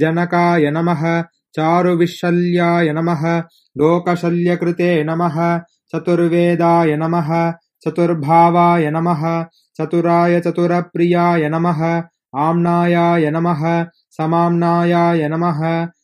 जनकाय नमः चारुविशल्याय नमः लोकशल्यकृते नमः चतुर्वेदाय नमः चतुर्भावाय नमः चतुराय चतुरप्रियाय नमः आम्नायाय नमः समाम्नायाय नमः